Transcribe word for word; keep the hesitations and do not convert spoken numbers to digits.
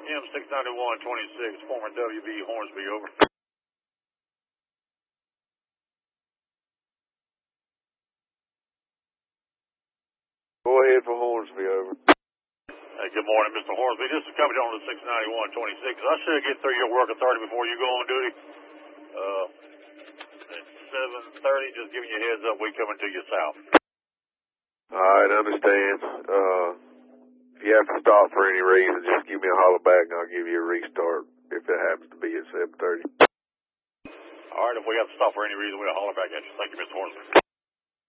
M six ninety-one twenty-six, former W B Hornsby, over. Go ahead for Hornsby, over. Hey, good morning, Mister Hornsby. This is coming on the six ninety-one twenty-six. I should get through your work authority before you go on duty. Uh, at seven thirty, just giving you a heads up, we coming to you south. All right, understand. Uh, if you have to stop for any reason, just give me a holler back and I'll give you a restart if it happens to be at seven thirty. All right, if we have to stop for any reason, we'll holler back at you. Thank you, Mister Hornsby.